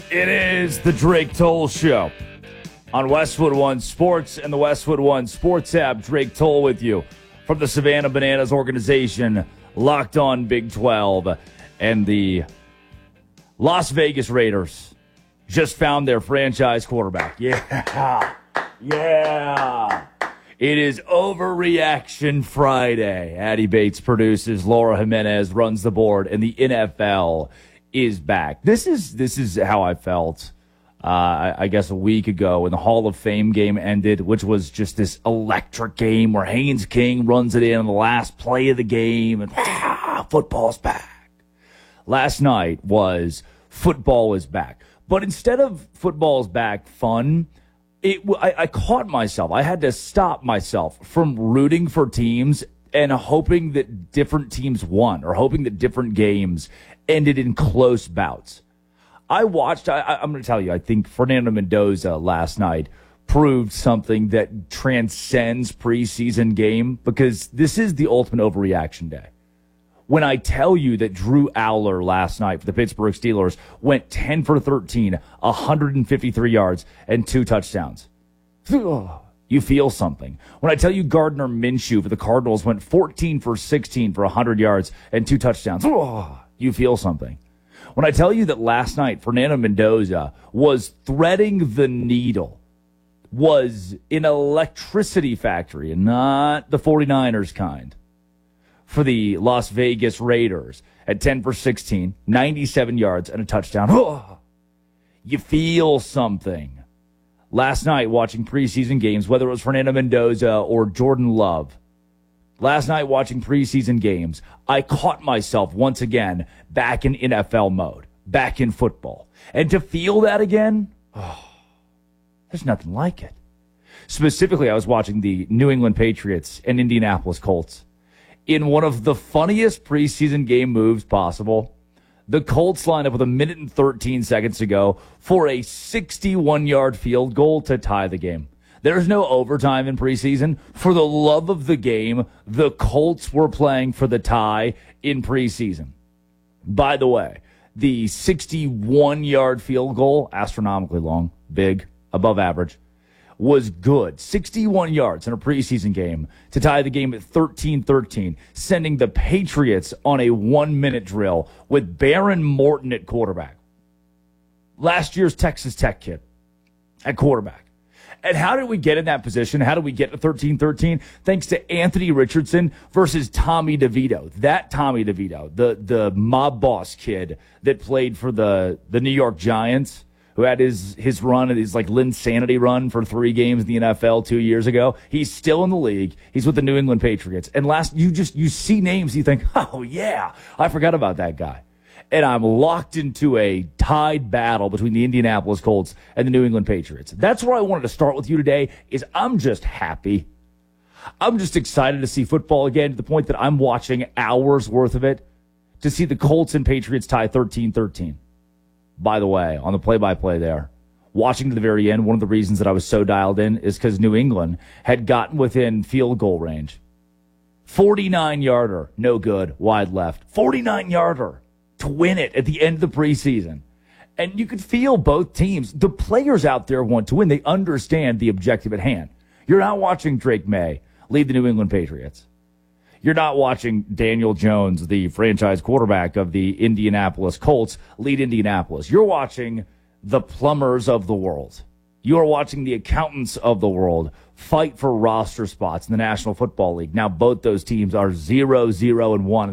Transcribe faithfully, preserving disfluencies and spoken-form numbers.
It is the Drake Toll Show on Westwood One Sports and the Westwood One Sports app. Drake Toll with you from the Savannah Bananas organization, Locked On Big twelve. And the Las Vegas Raiders just found their franchise quarterback. Yeah. Yeah. It is Overreaction Friday. Addie Bates produces, Laura Jimenez runs the board, and the N F L is back. This is this is how I felt, uh, I, I guess, a week ago when the Hall of Fame game ended, which was just this electric game where Haynes King runs it in on the last play of the game, and ah, football's back. Last night was football is back. But instead of football's back fun, it I, I caught myself. I had to stop myself from rooting for teams and hoping that different teams won or hoping that different games ended in close bouts. I watched, I, I'm going to tell you, I think Fernando Mendoza last night proved something that transcends preseason game, because this is the ultimate overreaction day. When I tell you that Drew Allar last night for the Pittsburgh Steelers went ten for thirteen, one hundred fifty-three yards, and two touchdowns. You feel something. When I tell you Gardner Minshew for the Cardinals went fourteen for sixteen for one hundred yards and two touchdowns, you feel something. When I tell you that last night Fernando Mendoza was threading the needle, was an electricity factory, and not the 49ers kind, for the Las Vegas Raiders at ten for sixteen, ninety-seven yards, and a touchdown. You feel something. Last night, watching preseason games, whether it was Fernando Mendoza or Jordan Love, last night watching preseason games, I caught myself once again back in N F L mode, back in football. And to feel that again, oh, there's nothing like it. Specifically, I was watching the New England Patriots and Indianapolis Colts. In one of the funniest preseason game moves possible, the Colts lined up with a minute and thirteen seconds to go for a sixty-one-yard field goal to tie the game. There's no overtime in preseason. For the love of the game, the Colts were playing for the tie in preseason. By the way, the sixty-one-yard field goal, astronomically long, big, above average, was good. sixty-one yards in a preseason game to tie the game at thirteen thirteen, sending the Patriots on a one-minute drill with Baron Morton at quarterback. Last year's Texas Tech kid at quarterback. And how did we get in that position? How did we get to thirteen thirteen? Thanks to Anthony Richardson versus Tommy DeVito. That Tommy DeVito, the, the mob boss kid that played for the, the New York Giants, who had his, his run, his like Linsanity run for three games in the N F L two years ago. He's still in the league. He's with the New England Patriots. And last, you just, you see names, you think, oh yeah, I forgot about that guy. And I'm locked into a tied battle between the Indianapolis Colts and the New England Patriots. That's where I wanted to start with you today, is I'm just happy. I'm just excited to see football again, to the point that I'm watching hours worth of it to see the Colts and Patriots tie thirteen thirteen. By the way, on the play-by-play there, watching to the very end, one of the reasons that I was so dialed in is because New England had gotten within field goal range. forty-nine-yarder, no good, wide left. forty-nine-yarder to win it at the end of the preseason. And you could feel both teams, the players out there want to win. They understand the objective at hand. You're not watching Drake May lead the New England Patriots. You're not watching Daniel Jones, the franchise quarterback of the Indianapolis Colts, lead Indianapolis. You're watching the plumbers of the world. You are watching the accountants of the world fight for roster spots in the National Football League. Now both those teams are zero, zero, and one.